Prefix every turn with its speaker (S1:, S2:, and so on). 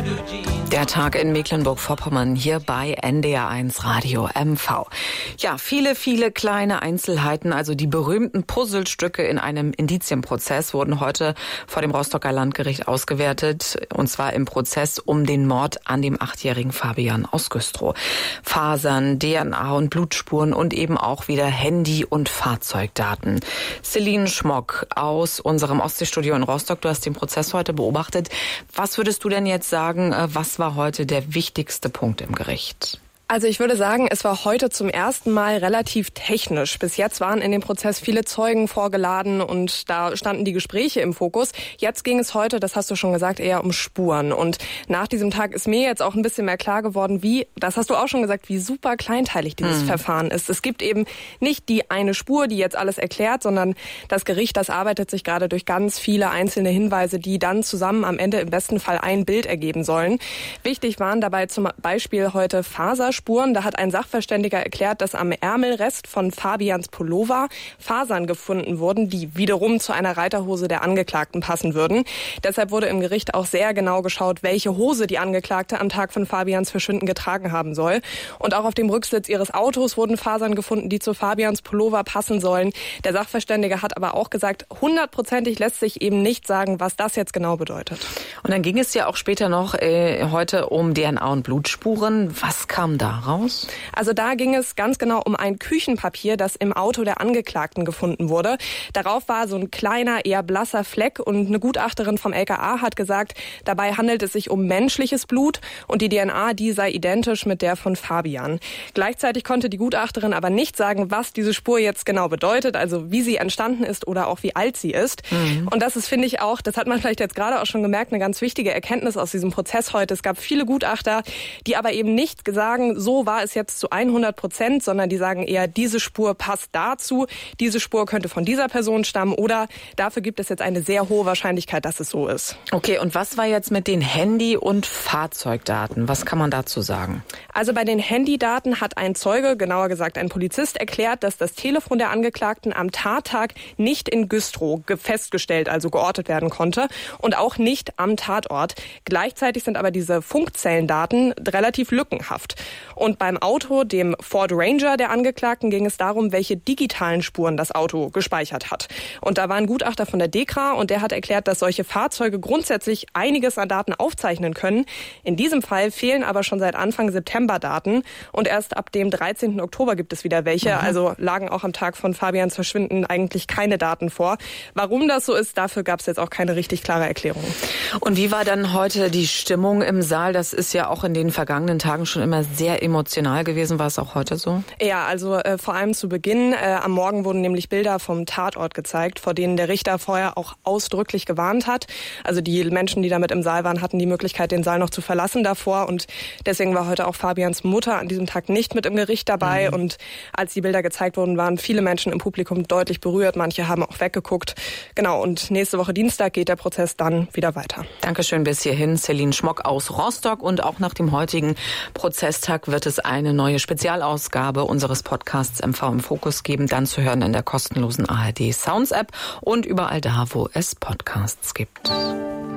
S1: Der Tag in Mecklenburg-Vorpommern hier bei NDR1 Radio MV. Ja, viele kleine Einzelheiten, also die berühmten Puzzlestücke in einem Indizienprozess wurden heute vor dem Rostocker Landgericht ausgewertet. Und zwar im Prozess um den Mord an dem 8-jährigen Fabian aus Güstrow. Fasern, DNA und Blutspuren und eben auch wieder Handy- und Fahrzeugdaten. Celine Schmock aus unserem Ostseestudio in Rostock, du hast den Prozess heute beobachtet. Was würdest du denn jetzt sagen, was war heute der wichtigste Punkt im Gericht?
S2: Also ich würde sagen, es war heute zum ersten Mal relativ technisch. Bis jetzt waren in dem Prozess viele Zeugen vorgeladen und da standen die Gespräche im Fokus. Jetzt ging es heute, das hast du schon gesagt, eher um Spuren. Und nach diesem Tag ist mir jetzt auch ein bisschen mehr klar geworden, das hast du auch schon gesagt, wie super kleinteilig dieses Verfahren ist. Es gibt eben nicht die eine Spur, die jetzt alles erklärt, sondern das Gericht, das arbeitet sich gerade durch ganz viele einzelne Hinweise, die dann zusammen am Ende im besten Fall ein Bild ergeben sollen. Wichtig waren dabei zum Beispiel heute Faserspuren. Da hat ein Sachverständiger erklärt, dass am Ärmelrest von Fabians Pullover Fasern gefunden wurden, die wiederum zu einer Reiterhose der Angeklagten passen würden. Deshalb wurde im Gericht auch sehr genau geschaut, welche Hose die Angeklagte am Tag von Fabians Verschwinden getragen haben soll. Und auch auf dem Rücksitz ihres Autos wurden Fasern gefunden, die zu Fabians Pullover passen sollen. Der Sachverständige hat aber auch gesagt, 100%ig lässt sich eben nicht sagen, was das jetzt genau bedeutet.
S1: Und dann ging es ja auch später noch heute um DNA und Blutspuren. Was kam da raus?
S2: Also da ging es ganz genau um ein Küchenpapier, das im Auto der Angeklagten gefunden wurde. Darauf war so ein kleiner, eher blasser Fleck und eine Gutachterin vom LKA hat gesagt, dabei handelt es sich um menschliches Blut und die DNA, die sei identisch mit der von Fabian. Gleichzeitig konnte die Gutachterin aber nicht sagen, was diese Spur jetzt genau bedeutet, also wie sie entstanden ist oder auch wie alt sie ist. Und das ist, finde ich auch, das hat man vielleicht jetzt gerade auch schon gemerkt, eine ganz wichtige Erkenntnis aus diesem Prozess heute. Es gab viele Gutachter, die aber eben nicht sagen, so war es jetzt zu 100%, sondern die sagen eher, diese Spur passt dazu, diese Spur könnte von dieser Person stammen oder dafür gibt es jetzt eine sehr hohe Wahrscheinlichkeit, dass es so ist.
S1: Okay, und was war jetzt mit den Handy- und Fahrzeugdaten? Was kann man dazu sagen?
S2: Also bei den Handydaten hat ein Zeuge, genauer gesagt ein Polizist, erklärt, dass das Telefon der Angeklagten am Tattag nicht in Güstrow festgestellt, also geortet werden konnte und auch nicht am Tatort. Gleichzeitig sind aber diese Funkzellendaten relativ lückenhaft. Und beim Auto, dem Ford Ranger der Angeklagten, ging es darum, welche digitalen Spuren das Auto gespeichert hat. Und da war ein Gutachter von der DEKRA und der hat erklärt, dass solche Fahrzeuge grundsätzlich einiges an Daten aufzeichnen können. In diesem Fall fehlen aber schon seit Anfang September Daten und erst ab dem 13. Oktober gibt es wieder welche. Also lagen auch am Tag von Fabians Verschwinden eigentlich keine Daten vor. Warum das so ist, dafür gab es jetzt auch keine richtig klare Erklärung.
S1: Und wie war dann heute die Stimmung im Saal? Das ist ja auch in den vergangenen Tagen schon immer sehr emotional gewesen. War es auch heute so?
S2: Ja, also vor allem zu Beginn. Am Morgen wurden nämlich Bilder vom Tatort gezeigt, vor denen der Richter vorher auch ausdrücklich gewarnt hat. Also die Menschen, die damit im Saal waren, hatten die Möglichkeit, den Saal noch zu verlassen davor. Und deswegen war heute auch Fabians Mutter an diesem Tag nicht mit im Gericht dabei. Und als die Bilder gezeigt wurden, waren viele Menschen im Publikum deutlich berührt. Manche haben auch weggeguckt. Genau, und nächste Woche Dienstag geht der Prozess dann wieder weiter.
S1: Dankeschön bis hierhin, Celine Schmock aus Rostock. Und auch nach dem heutigen Prozesstag wird es eine neue Spezialausgabe unseres Podcasts MV im Fokus geben, dann zu hören in der kostenlosen ARD Sounds App und überall da, wo es Podcasts gibt.